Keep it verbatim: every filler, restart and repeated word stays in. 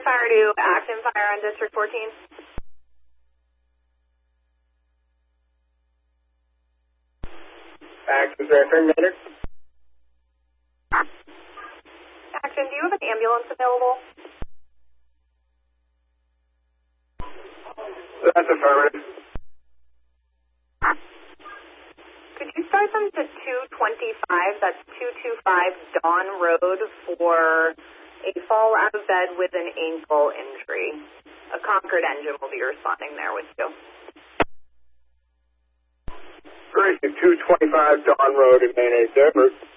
fire to Acton Fire on District fourteen. Acton, transferring minute. Acton, do you have an ambulance available? That's affirmative. Could you start them to two twenty-five, that's two twenty-five Dawn Road, for a fall out of bed with an ankle injury? A Concord engine will be responding there with you. Great, two twenty-five Dawn Road in Maine, over.